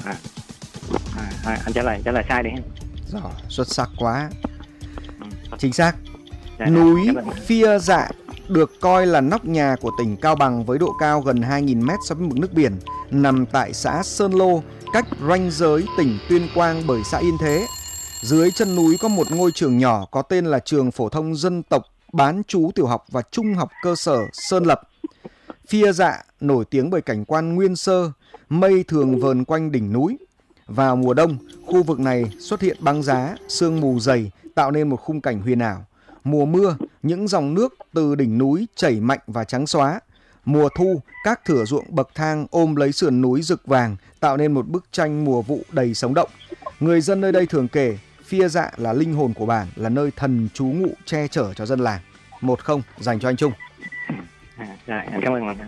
Anh trả lời sai đi. Rồi, xuất sắc quá. Ừ. Chính xác. Dạ, Núi cảm ơn. Phia Dạ được coi là nóc nhà của tỉnh Cao Bằng với độ cao gần 2.000 m so với mực nước biển, nằm tại xã Sơn Lô, cách ranh giới tỉnh Tuyên Quang bởi xã Yên Thế. Dưới chân núi có một ngôi trường nhỏ có tên là Trường Phổ thông Dân tộc Bán trú Tiểu học và Trung học cơ sở Sơn Lập. Phia Dạ nổi tiếng bởi cảnh quan nguyên sơ, mây thường vờn quanh đỉnh núi. Vào mùa đông, khu vực này xuất hiện băng giá, sương mù dày tạo nên một khung cảnh huyền ảo. Mùa mưa, những dòng nước từ đỉnh núi chảy mạnh và trắng xóa. Mùa thu, các thửa ruộng bậc thang ôm lấy sườn núi rực vàng tạo nên một bức tranh mùa vụ đầy sống động. Người dân nơi đây thường kể Phia Dạ là linh hồn của bản, là nơi thần trú ngụ che chở cho dân làng. 1-0 dành cho anh Trung. Rồi, anh cảm ơn anh.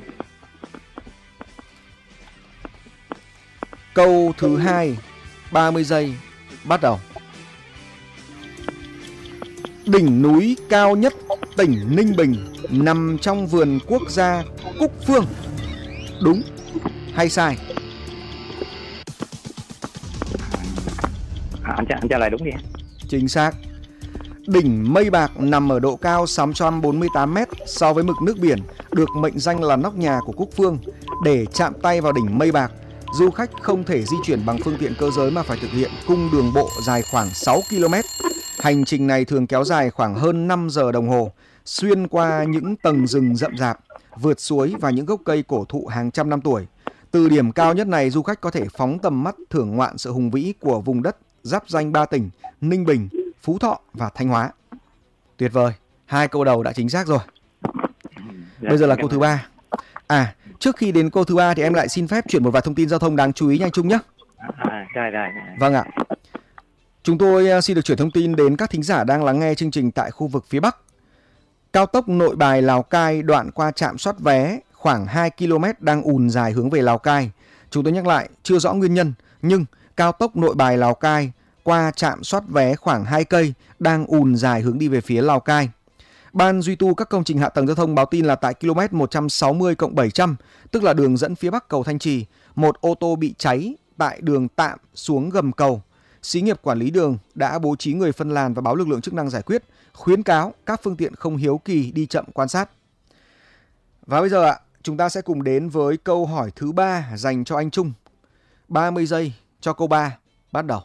Câu thứ 2, 30 giây, bắt đầu. Đỉnh núi cao nhất tỉnh Ninh Bình nằm trong vườn quốc gia Cúc Phương. Đúng hay sai? Anh trả lời đúng đi. Chính xác. Đỉnh Mây Bạc nằm ở độ cao 648 m so với mực nước biển, được mệnh danh là nóc nhà của Cúc Phương. Để chạm tay vào đỉnh Mây Bạc, du khách không thể di chuyển bằng phương tiện cơ giới mà phải thực hiện cung đường bộ dài khoảng 6 km. Hành trình này thường kéo dài khoảng hơn 5 giờ đồng hồ, xuyên qua những tầng rừng rậm rạp, vượt suối và những gốc cây cổ thụ hàng trăm năm tuổi. Từ điểm cao nhất này, du khách có thể phóng tầm mắt thưởng ngoạn sự hùng vĩ của vùng đất giáp ranh 3 tỉnh Ninh Bình, Phú Thọ và Thanh Hóa. Tuyệt vời, 2 câu đầu đã chính xác rồi. Bây giờ là câu thứ 3. Trước khi đến câu thứ 3 thì em lại xin phép chuyển một vài thông tin giao thông đáng chú ý nha anh Trung nhé. Rồi. Vâng ạ. Chúng tôi xin được chuyển thông tin đến các thính giả đang lắng nghe chương trình tại khu vực phía Bắc. Cao tốc Nội Bài Lào Cai đoạn qua trạm soát vé khoảng 2 km đang ùn dài hướng về Lào Cai. Chúng tôi nhắc lại, chưa rõ nguyên nhân, nhưng cao tốc Nội Bài Lào Cai qua trạm soát vé khoảng 2 cây đang ùn dài hướng đi về phía Lào Cai. Ban duy tu các công trình hạ tầng giao thông báo tin là tại km 160+700, tức là đường dẫn phía Bắc cầu Thanh Trì, một ô tô bị cháy tại đường tạm xuống gầm cầu. Xí nghiệp quản lý đường đã bố trí người phân làn và báo lực lượng chức năng giải quyết, khuyến cáo các phương tiện không hiếu kỳ đi chậm quan sát. Và bây giờ chúng ta sẽ cùng đến với câu hỏi thứ 3 dành cho anh Trung. 30 giây cho câu 3, bắt đầu.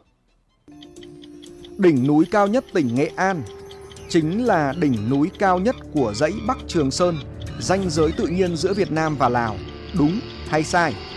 Đỉnh núi cao nhất tỉnh Nghệ An chính là đỉnh núi cao nhất của dãy Bắc Trường Sơn, ranh giới tự nhiên giữa Việt Nam và Lào. Đúng hay sai?